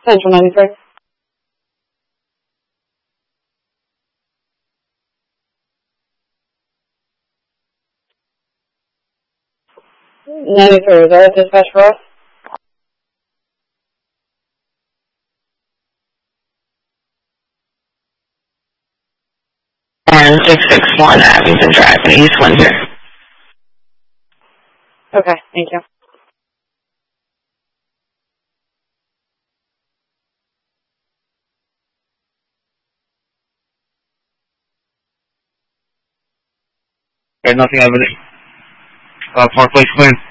Central 93. 93, is that a dispatch for us? 661 Abington Drive in East Windsor. Okay, thank you. Okay, nothing evident. Park Place clear.